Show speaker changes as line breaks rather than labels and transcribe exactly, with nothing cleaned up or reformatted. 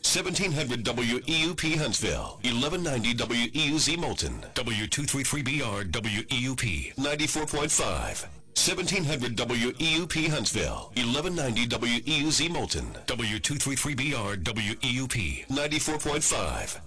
seventeen hundred W E U P Huntsville, eleven ninety W E U Z Moulton,
W two thirty-three B R W E U P,
ninety-four point five. seventeen hundred W E U P Huntsville, eleven ninety W E U Z Moulton,
W two thirty-three B R W E U P,
ninety-four point five.